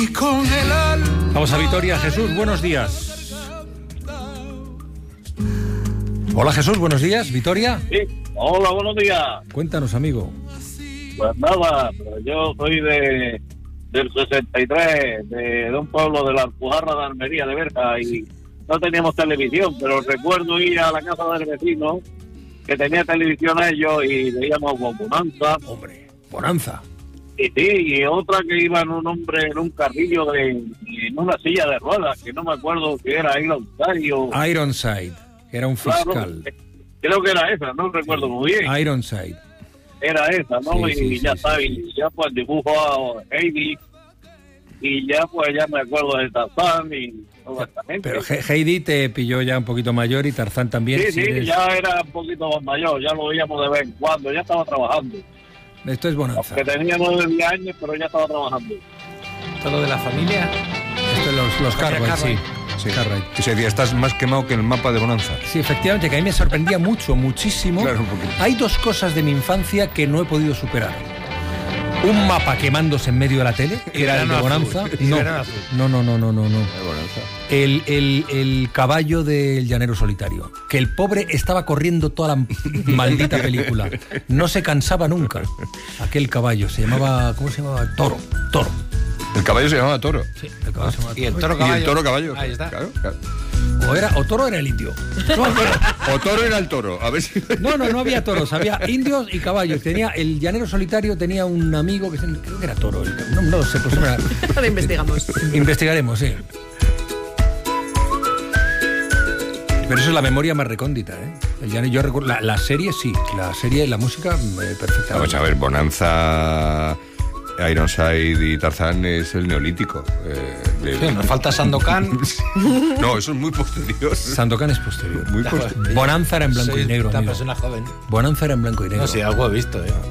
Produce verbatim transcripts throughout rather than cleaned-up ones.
Vamos a Vitoria. Jesús, buenos días. Hola Jesús, buenos días. ¿Vitoria? Sí, hola, buenos días. Cuéntanos, amigo. Pues nada, yo soy de del sesenta y tres, de, de un pueblo de la Alpujarra de Almería, de Berja, y no teníamos televisión, pero recuerdo ir a la casa del vecino que tenía televisión ellos y veíamos Bonanza. Hombre, Bonanza. Y sí, y otra que iba en un hombre en un carrillo de, en una silla de ruedas, que no me acuerdo si era Ironside o... Ironside, era un fiscal. Claro, creo que era esa, no recuerdo sí. muy bien. Ironside. Era esa, ¿no? Sí, y sí, ya sí, está, sí, y sí. ya pues dibujo a Heidi, y ya pues ya me acuerdo de Tarzán y toda esta gente. Pero Heidi te pilló ya un poquito mayor y Tarzán también. Sí, si sí, eres... ya era un poquito más mayor, ya lo veíamos de vez en cuando, ya estaba trabajando. Esto es Bonanza. Que tenía nueve diez años, pero ya estaba trabajando. ¿Todo de la familia? Esto es los, los Cartwright, sí. Sí. Ese día estás más quemado que el mapa de Bonanza. Sí, efectivamente, que a mí me sorprendía mucho, muchísimo. Claro, hay dos cosas de mi infancia que no he podido superar. Un mapa quemándose en medio de la tele, que era el de Bonanza. No, no, no, no, no, no, no. El, el, el caballo del llanero solitario. Que el pobre estaba corriendo toda la maldita película. No se cansaba nunca. Aquel caballo se llamaba, ¿cómo se llamaba? Toro. Toro. El caballo se llamaba Toro. Sí, el caballo se llamaba Toro. Y el toro caballo. Y el toro caballo. Ahí está. Claro, claro. O, era, o Toro era el indio. No, o Toro era el toro. A ver si... No, no, no había toros, había indios y caballos. Tenía el llanero solitario, tenía un amigo que se, creo que era Toro. El, no, no lo sé, pues era... Lo investigamos. Investigaremos, sí. Pero eso es la memoria más recóndita, ¿eh? El llanero, yo recuerdo, la, la serie sí, la serie, la música, eh, perfecta. Vamos a ver, Bonanza, Ironside y Tarzán es el neolítico. Eh, de... Sí, nos falta Sandokan. No, eso es muy posterior. Sandokan es posterior. Muy posterior. Bonanza era en blanco Soy y negro. Una persona joven. Bonanza era en blanco y negro. No, sí, algo he visto, ¿eh?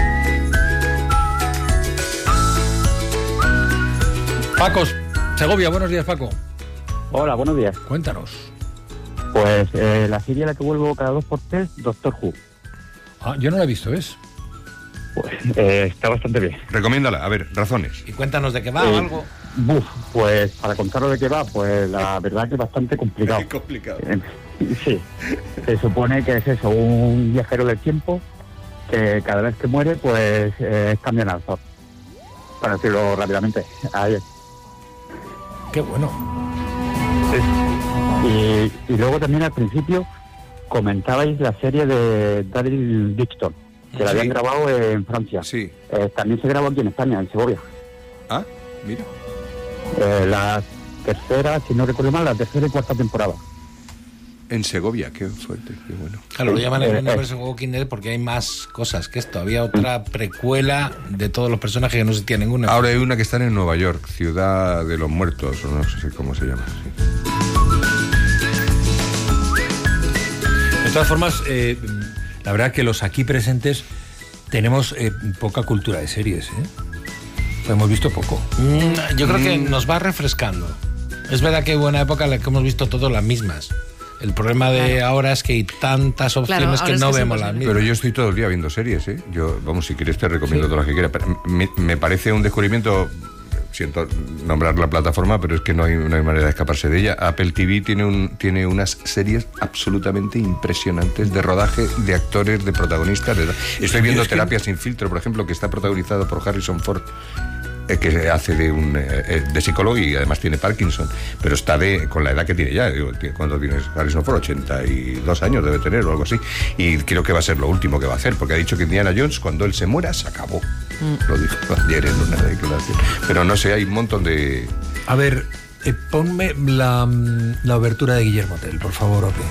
Paco, Segovia, buenos días, Paco. Hola, buenos días. Cuéntanos. Pues eh, la serie a la que vuelvo cada dos por tres, Doctor Who. Ah, yo no la he visto, ¿ves? Pues eh, está bastante bien. Recomiéndala, a ver, razones. Y cuéntanos de qué va eh, o algo. Buf, pues para contaros de qué va, pues la verdad que es bastante complicado. Es complicado. Eh, sí, se supone que es eso, un viajero del tiempo que cada vez que muere, pues eh, cambian al Thor. Para decirlo rápidamente. Ahí es. Qué bueno. Sí. Y, y luego también al principio comentabais la serie de Daryl Dixon, que sí. La habían grabado en Francia. Sí. Eh, también se grabó aquí en España, en Segovia. Ah, mira. Eh, la tercera, si no recuerdo mal, la tercera y cuarta temporada. En Segovia, qué fuerte, qué bueno. Claro, lo llaman el eh, universo eh. Walking Dead porque hay más cosas que esto. Había otra precuela de todos los personajes que no se tiene ninguna. Ahora hay una que está en Nueva York, Ciudad de los Muertos, o no sé cómo se llama. Sí. De todas formas, eh, la verdad que los aquí presentes tenemos eh, poca cultura de series, ¿eh? Hemos visto poco. Mm, yo creo que nos va refrescando. Es verdad que hay buena época en la que hemos visto todas las mismas. El problema de claro. ahora es que hay tantas opciones claro, que no que vemos las mismas. Pero yo estoy todo el día viendo series, ¿eh? Yo, vamos, si quieres te recomiendo sí. todas las que quieras. Me, me parece un descubrimiento, siento nombrar la plataforma, pero es que no hay, no hay manera de escaparse de ella. Apple T V tiene, un, tiene unas series absolutamente impresionantes de rodaje, de actores, de protagonistas. De... Estoy viendo Terapia que... sin filtro, por ejemplo, que está protagonizado por Harrison Ford, que hace de un eh, de psicólogo y además tiene Parkinson, pero está de con la edad que tiene ya. Digo, cuando tienes Harrison Ford, ochenta y dos años debe tener o algo así, y creo que va a ser lo último que va a hacer, porque ha dicho que Indiana Jones, cuando él se muera, se acabó. Mm. Lo dijo ayer en una declaración. Pero no sé, hay un montón de... A ver, eh, ponme la, la obertura de Guillermo Tell, por favor, Ope.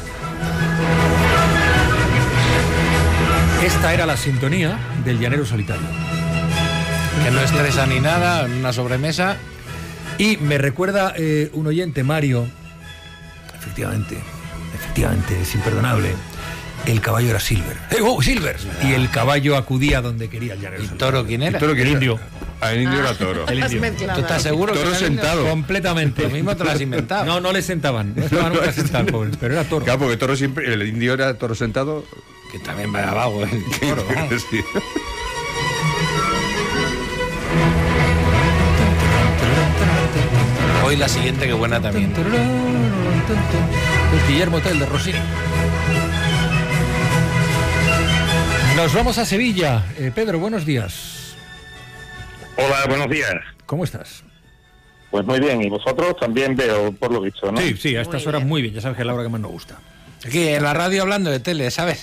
Esta era la sintonía del llanero solitario. Que no estresa ni nada, en una sobremesa. Y me recuerda eh, un oyente, Mario. Efectivamente, efectivamente, es imperdonable. El caballo era Silver. ¡Eh, oh, Silver! Ah. Y el caballo acudía donde quería el llanero. ¿Y Toro quién era? ¿Y Toro quién el era? indio. Ah, el indio ah, era Toro. El indio. ¿Tú estás seguro? Toro que sentado. Completamente. Lo mismo te lo has inventado. No, no le sentaban. No estaba nunca sentado, pobre, pero era Toro. Claro, porque Toro siempre... El indio era Toro sentado. Que también va abajo, el Toro. Sí. Hoy la siguiente, que buena también. El Guillermo Tell de Rossini. Nos vamos a Sevilla. Eh, Pedro, buenos días. Hola, buenos días. ¿Cómo estás? Pues muy bien, y vosotros también veo, por lo visto, ¿no? Sí, sí, a estas muy horas bien. Muy bien, ya sabes que es la hora que más nos gusta. Aquí en la radio hablando de tele, ¿sabes?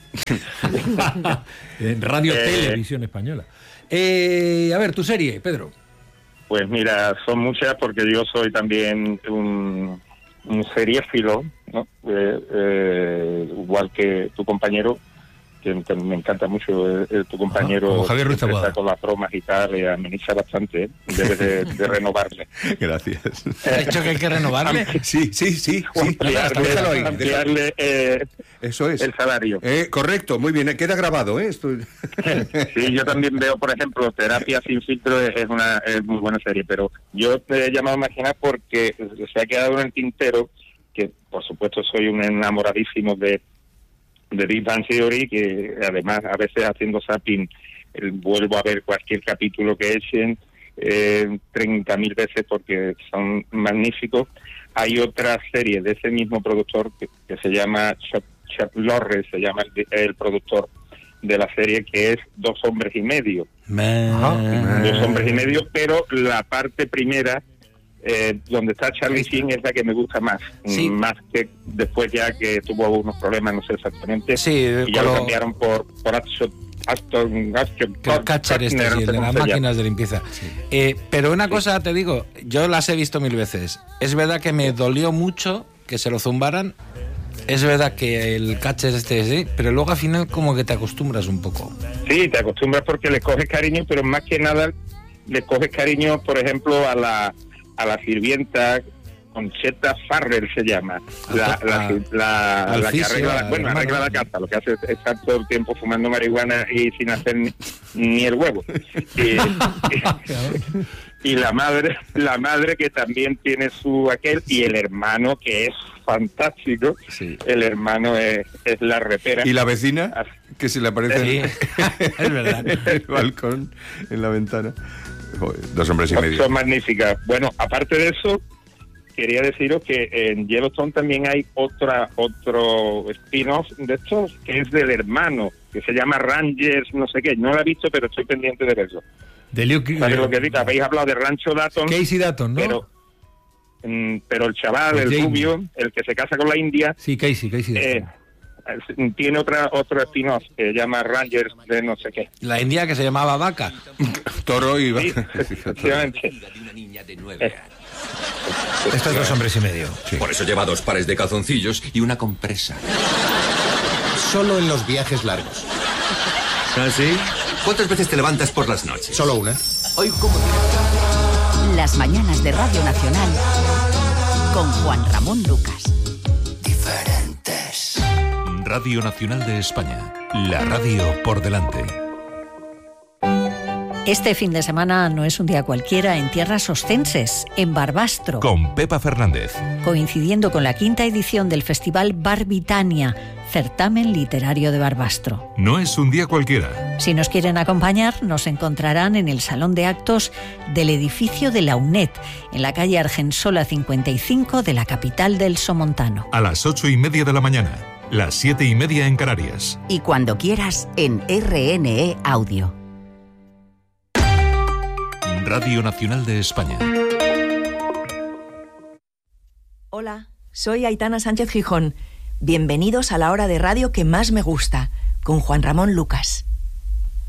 En Radio eh, Televisión Española. Eh, a ver, tu serie, Pedro. Pues mira, son muchas porque yo soy también un, un seriéfilo, ¿no? Eh, eh, igual que tu compañero, que me encanta mucho eh, tu compañero. Ajá, como Javier Ruiz Taboada. Con las bromas y tal, eh, ameniza bastante, ¿eh? Debes de, de renovarle. Gracias. ¿Ha dicho que hay que renovarle? Sí, sí, sí. sí. Ampliarle, Déjalo ahí, ampliarle eh, Eso es. el salario. Eh, correcto, muy bien, queda grabado, ¿eh? Esto... Sí, yo también veo, por ejemplo, Terapia sin filtro es una es muy buena serie, pero yo te he llamado a imaginar porque se ha quedado en el tintero, que por supuesto soy un enamoradísimo de de Big Bang Theory, que además a veces haciendo zapping eh, vuelvo a ver cualquier capítulo que echen eh, treinta mil veces porque son magníficos. Hay otra serie de ese mismo productor que, que se llama Chuck, Chuck Lorre, se llama el, el productor de la serie, que es Dos hombres y medio. Man. Dos hombres y medio, pero la parte primera, eh, donde está Charlie Sheen, es la que me gusta más. Sí. Más que después ya que tuvo unos problemas, no sé exactamente. Sí, y ya lo... lo cambiaron por, por Aston, Aston, Aston el catcher este, sí, el de las máquinas de limpieza. Sí. Eh, pero una cosa te digo, yo las he visto mil veces. Es verdad que me dolió mucho que se lo zumbaran. Es verdad que el catcher este sí, pero luego al final como que te acostumbras un poco. Sí, te acostumbras porque le coges cariño, pero más que nada le coges cariño, por ejemplo, a la a la sirvienta Concheta Farrell se llama, la, la, la, la que arregla la, bueno, arregla la casa, lo que hace es estar todo el tiempo fumando marihuana y sin hacer ni, ni el huevo. Y, y, y la madre, la madre que también tiene su aquel, y el hermano que es fantástico, sí. El hermano es, es la repera. ¿Y la vecina? Que se le aparece sí. Es verdad. En el balcón, en la ventana. Joder, dos hombres y medio. Son magníficas. Bueno, aparte de eso, quería deciros que en Yellowstone también hay otra otro spin-off de estos, que es del hermano, que se llama Rangers, no sé qué. No lo he visto, pero estoy pendiente de eso. De Luke, ¿Sabes lo que digo? Habéis hablado de Rancho Dayton. Casey Dayton, ¿no? Pero, mm, pero el chaval, el Jamie. rubio, el que se casa con la India... Sí, Casey, Casey Dayton. Eh, tiene otra otro spin-off que se llama Rangers de no sé qué. La India que se llamaba Vaca. Toro y sí, Vaca. Efectivamente. Eh. Estos dos hombres y medio. Sí. Por eso lleva dos pares de calzoncillos y una compresa. Solo en los viajes largos. ¿Ah, sí? ¿Cuántas veces te levantas por las noches? Solo una. Hoy, ¿cómo? Las mañanas de Radio Nacional con Juan Ramón Lucas. Diferentes. Radio Nacional de España. La radio por delante. Este fin de semana no es un día cualquiera en tierras ostenses, en Barbastro. Con Pepa Fernández. Coincidiendo con la quinta edición del Festival Barbitania, certamen literario de Barbastro. No es un día cualquiera. Si nos quieren acompañar, nos encontrarán en el Salón de Actos del edificio de la UNED, en la calle Argensola cincuenta y cinco de la capital del Somontano. A las ocho y media de la mañana, las siete y media en Canarias. Y cuando quieras, en R N E Audio. Radio Nacional de España. Hola, soy Aitana Sánchez Gijón. Bienvenidos a la hora de radio que más me gusta, con Juan Ramón Lucas.